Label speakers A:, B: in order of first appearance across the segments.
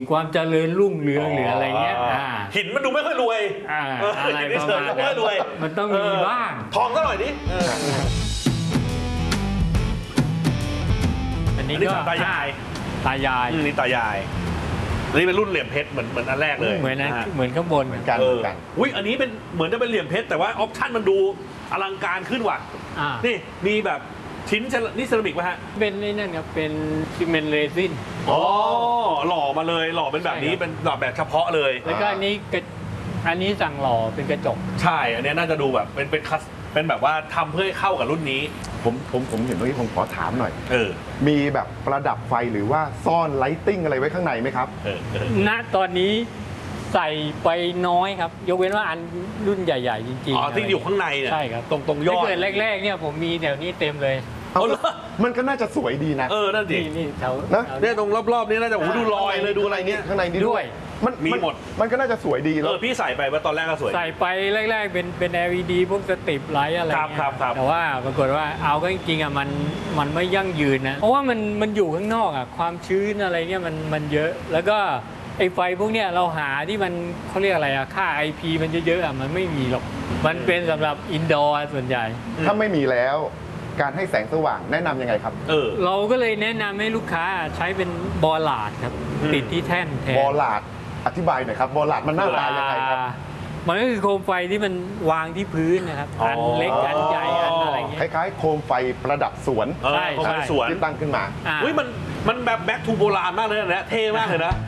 A: ความเจริญรุ่งเรืองหรืออะไรเงี้ย
B: หินมันดูไม่ค่อยรวย
A: อะไรประมาณนั้นมันต้องมีบ้าง
B: ทองซะหน่อยดิ
A: อันนี้ก็
B: ตายาย
A: นี่
B: ตายายนี่เป็นรุ่นเหลี่ยมเพชรเหมือนอันแรกเลย
A: เหมือนนะเหมือนข้างบน
C: เหมือนกัน
B: อุ้ยอันนี้เป็นเหมือนจะเป็นเหลี่ยมเพชรแต่ว่าออปชั่นมันดูอลังการขึ้นว่ะนี่มีแบบชิ้นนี่เซรามิกป่ะฮะ
A: เป็นนี่นั่นครับเป็นซีเมนต์เรซิน
B: หล่อมาเลยหล่อเป็นแบบนี้เป็นแบบเฉพาะเลย
A: แล้วก็อันนี้สั่งหล่อเป็นกระจก
B: ใช่อันนี้น่าจะดูแบบเป็นแบบว่าทำเพื่อให้เข้ากับรุ่นนี้
C: ผมเห็นตรงนี้ผมขอถามหน่อยมีแบบประดับไฟหรือว่าซ่อนไลติ้งอะไรไว้ข้างในไหมครับ
A: ณตอนนี้ใส่ไปน้อยครับยกเว้นว่าอันรุ่นใหญ่ๆจริง
B: ๆที่อยู่ข้างในเนี่ย
A: ใช่ครับ
B: ตรงยอด
A: แรกๆเนี่ยผมมีแถวนี้เต็มเลย
C: มันก็น่าจะสวยดีนะ
B: นั่นดิ
A: นี่แถว
B: นะเนี่ยตรงรอบๆนี้น่าจะดูลอยเลยดูอะไรเนี่ย
C: ข้างในนี้ด้วย
B: มีหมด
C: มันก็น่าจะสวยดีแล้ว
B: พี่ใส่ไปว่าตอนแรกก็สวย
A: ใส่ไปแรกๆเป็น LED พวกสตริปไลท์อะไรเงี้ยแต่ว่าปรากฏว่าเอาก็จริงๆอ่ะมันไม่ยั่งยืนนะเพราะว่ามันอยู่ข้างนอกอ่ะความชื้นอะไรเงี้ยมันเยอะแล้วก็ไอ้ไฟพวกเนี้ยเราหาที่มันเขาเรียกอะไรอะค่า IP มันเยอะๆอะมันไม่มีหรอกมันเป็นสำหรับอินดอร์ส่วนใหญ่
C: ถ้าไม่มีแล้วการให้แสงสว่างแนะนำยังไงครับ
A: เราก็เลยแนะนำให้ลูกค้าใช้เป็นบอลลาดครับติดที่แท่นแทน
C: บอลลาดอธิบายหน่อยครับบอลลาดมันหน้าตายังไงครับ
A: มันก็คือโคมไฟที่มันวางที่พื้นนะครับอันเล็กอันใหญ่อันอะไรเงี้ย
C: คล้ายๆโคมไฟประดับสวน
B: ใช่สวน
C: ที่ตั้งขึ้นมา
B: อุ้ยมันแบบแบ็คทูโบราณมากเลยนะเท่มากเลยนะ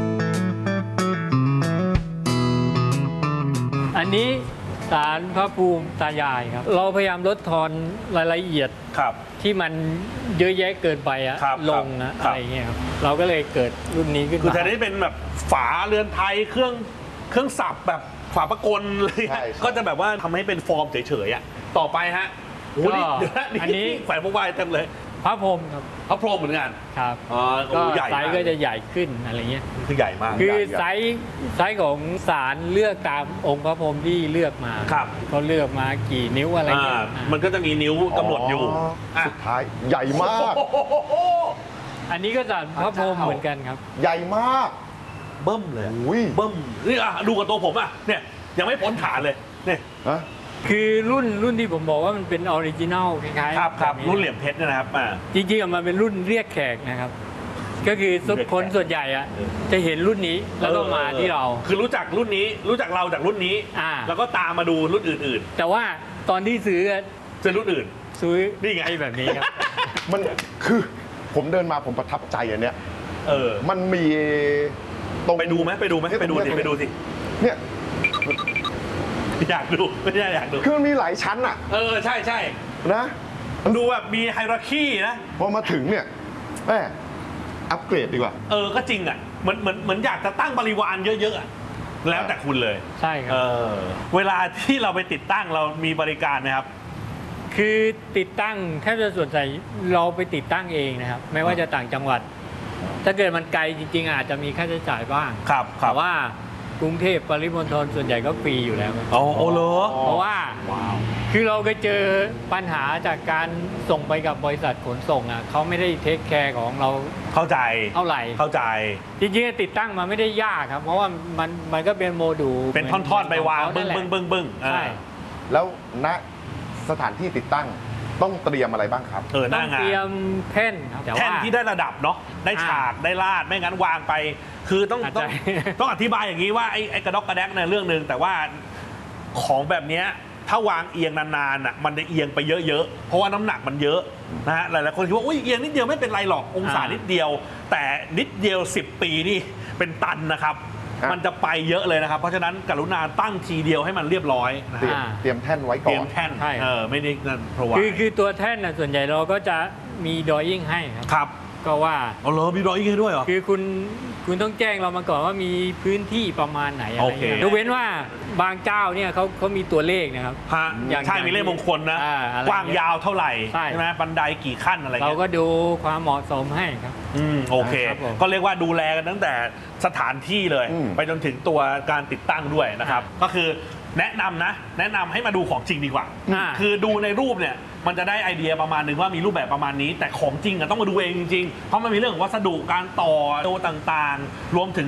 A: อันนี้ศาลพระภูมิตายายครับเราพยายามลดทอนรายละเอียดที่มันเยอะแยะเกินไปอะลงนะอะไรเงี้ยครับเราก็เลยเกิดรุ่นนี้ขึ้นมา
B: คือแทนที่เป็นแบบฝาเรือนไทยเครื่องสับแบบฝาประกลเลยก็จะแบบว่าทำให้เป็นฟอร์มเฉยๆอ่ะต่อไปฮะอันนี้แขวนพวกวายเต็มเลย
A: พระพรหมครับ
B: พระพรหมเหมือนกัน
A: ครับก็ไซส์ก็จะใหญ่ขึ้นอะไรเงี้ย
B: คือใหญ่มาก
A: คือไซส์ของศาลเลือกตามองค์พระพรหมที่เลือกมาเขาเลือกมากี่นิ้วอะไรเงี้ย
B: มันก็จะมีนิ้วกำหนดอยู่
C: สุดท้ายใหญ่มาก
A: อันนี้ก็ศาลพระพรหมเหมือนกันครับ
C: ใหญ่มาก
B: เบิ้มเลยเบิ้มนี่ดูกับตัวผมอ่ะเนี่ยยังไม่พ้นฐานเลยเนี่ย
A: คือรุ่นที่ผมบอกว่ามันเป็นออริจินัลคล้าย
B: ๆครับรุ่นเหลี่ยมเพชรนะครับ
A: จริงๆมันเป็นรุ่นเรียกแขกนะครับก็คือคนส่วนใหญ่อะจะเห็นรุ่นนี้แล้วก็มาที่เรา
B: คือรู้จักรุ่นนี้รู้จักเราจากรุ่นนี้แล้วก็ตามมาดูรุ่นอื่น
A: ๆแต่ว่าตอนที่ซื้อ
B: รุ่นอื่น
A: ซื้อ
B: นี่ไง
A: แบบนี้ครับ
C: มันคือผมเดินมาผมประทับใจอันเนี้ยมันมี
B: ตรงไปดูไหมไปดูสิ
C: เนี่ย
B: อยากดูไม่ใช่อยากดู
C: คือมันมีหลายชั้นอ่ะ
B: ใช่
C: นะ
B: มันดูแบบมีไฮรัคีนะ
C: พอมาถึงเนี่ยแหมอัปเกรดดีกว่า
B: ก็จริงอ่ะเหมือนอยากจะตั้งบริวารเยอะๆอ่ะแล้วแต่คุณเลย
A: ใช่ครับ
B: เวลาที่เราไปติดตั้งเรามีบริการไหมครับ
A: คือติดตั้งแทบจะส่วนใหญ่เราไปติดตั้งเองนะครับไม่ว่าจะต่างจังหวัดถ้าเกิดมันไกลจริงๆอาจจะมีค่าใช้จ่ายบ้างแต่ว่ากรุงเทพปริมณฑลส่วนใหญ่ก็ฟรีอยู่แล้ว
B: โอ้โห
A: เพราะว่าคือเราเคยเจอปัญหาจากการส่งไปกับบริษัทขนส่งอ่ะเขาไม่ได้เทคแคร์ของเรา
B: เข้าใจ
A: เท่าไหร่จริงๆติดตั้งมาไม่ได้ยากครับเพราะว่ามันก็เป็นโมดูล
B: เป็นท่อนๆไปวางบึ้ง
A: ใช่
C: แล้วณสถานที่ติดตั้งต้องเตรียมอะไรบ้างครับ
A: ต้องเตรียมแท่น
B: ที่ได้ระดับเนาะได้ฉากได้ลาดไม่งั้นวางไปคือต้องอธิบายอย่างนี้ว่าไอ้กระดกกระแดกในเรื่องนึงแต่ว่าของแบบนี้ถ้าวางเอียงนานๆอ่ะมันจะเอียงไปเยอะๆเพราะว่าน้ำหนักมันเยอะนะฮะหลายๆคนคิดว่าอุ้ยเอียงนิดเดียวไม่เป็นไรหรอกองศานิดเดียวแต่นิดเดียว10 ปีนี่เป็นตันนะครับมันจะไปเยอะเลยนะครับเพราะฉะนั้นกรุณาตั้งทีเดียวให้มันเรียบร้อยนะ
C: เตรียมแท่นไว้ก่อน
B: เตรียมแท่นไม่ได้นั่นเพราะว่า
A: คือตัวแท่นส่วนใหญ่เราก็จะมีดรอยิ่งให้
B: ครับ
A: ก็ว่า
B: มีดรอยิ่งให้ด้วยเหรอ
A: คือคุณต้องแจ้งเรามาก่อนว่ามีพื้นที่ประมาณไหนอะไรอย่างเงี้ยยกเว้นว่าบางเจ้าเนี่ยเขามีตัวเลขนะครับ
B: ใช่มีเลขมงคลนะกว้างยาวเท่าไหร่ใช่ไหมบันไดกี่ขั้นอะไร
A: เราก็ดูความเหมาะสมให้ครับ
B: โอเคก็เรียกว่าดูแลกันตั้งแต่สถานที่เลยไปจนถึงตัวการติดตั้งด้วยนะครับก็คือแนะนำให้มาดูของจริงดีกว่า คือดูในรูปเนี่ยมันจะได้ไอเดียประมาณนึงว่ามีรูปแบบประมาณนี้แต่ของจริงต้องมาดูเองจริงๆเพราะมันมีเรื่องของวัสดุการต่อตัวต่างๆรวมถึง